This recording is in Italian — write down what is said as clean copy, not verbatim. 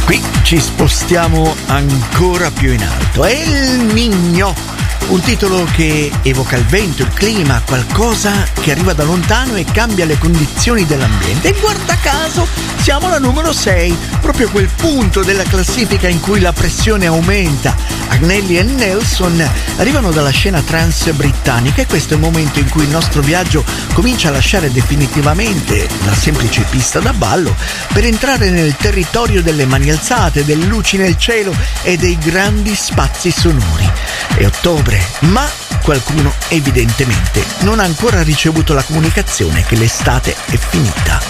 Qui ci spostiamo ancora più in alto. È il Niño, un titolo che evoca il vento, il clima, qualcosa che arriva da lontano e cambia le condizioni dell'ambiente. E guarda caso siamo alla numero 6, proprio quel punto della classifica in cui la pressione aumenta. Agnelli e Nelson arrivano dalla scena trance britannica e questo è il momento in cui il nostro viaggio comincia a lasciare definitivamente la semplice pista da ballo per entrare nel territorio delle mani alzate, delle luci nel cielo e dei grandi spazi sonori. È ottobre, ma qualcuno evidentemente non ha ancora ricevuto la comunicazione che l'estate è finita.